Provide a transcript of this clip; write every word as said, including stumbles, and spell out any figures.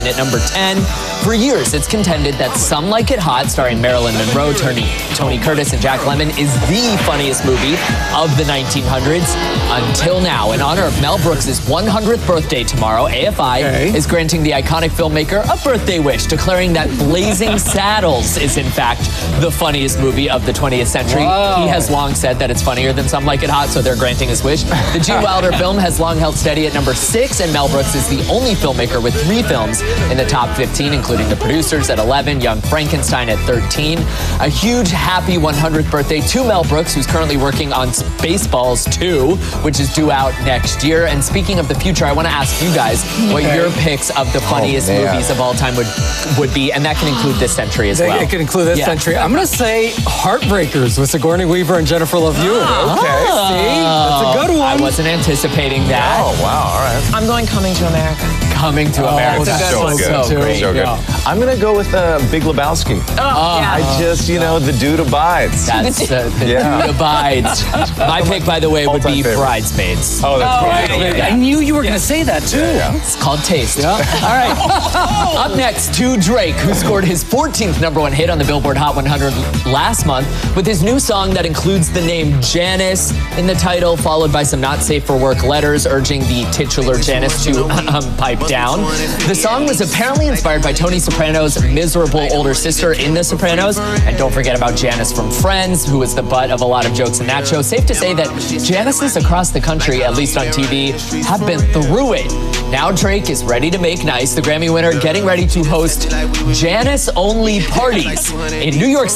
At number ten, for years it's contended that Some Like It Hot, starring Marilyn Monroe, Tony, Tony Curtis, and Jack Lemmon, is the funniest movie of the nineteen hundreds until now. In honor of Mel Brooks' one hundredth birthday tomorrow, A F I okay. is granting the iconic filmmaker a birthday wish, declaring that Blazing Saddles is in fact the funniest movie of the twentieth century. Whoa. He has long said that it's funnier than Some Like It Hot, so they're granting his wish. The Gene Wilder film has long held steady at number six, and Mel Brooks is the only filmmaker with three films in the top fifteen, including The Producers at eleven, Young Frankenstein at thirteen. A huge happy one hundredth birthday to Mel Brooks, who's currently working on Spaceballs two, which is due out next year. And speaking of the future, I want to ask you guys what okay. your picks of the funniest oh, movies of all time would would be, and that can include this century as well. It can include this yeah. century. I'm going to say Heartbreakers with Sigourney Weaver and Jennifer Love Hewitt. Oh. Okay, see? That's a good one. I wasn't anticipating that. Oh, wow, all right. I'm going Coming to America. Coming to oh, America. That's so so, good. so great. So good. Yeah. I'm going to go with uh, Big Lebowski. Oh, yeah. I just, you know, the dude abides. That's uh, the yeah. dude abides. My pick, by the way, would be favorite. Bridesmaids. Oh, that's oh, right. right. Yeah. I knew you were going to say that, too. Yeah, yeah. It's called Taste. Yeah. All right. Up next, to Drake, who scored his fourteenth number one hit on the Billboard Hot one hundred last month with his new song that includes the name Janice in the title, followed by some not safe for work letters urging the titular Janice to um, pipe down. The song was apparently inspired by Tony Soprano's miserable older sister in The Sopranos. And don't forget about Janice from Friends, who was the butt of a lot of jokes in that show. Safe to say that Janices across the country, at least on T V, have been through it. Now Drake is ready to make nice. The Grammy winner getting ready to host Janice-only parties in New York City.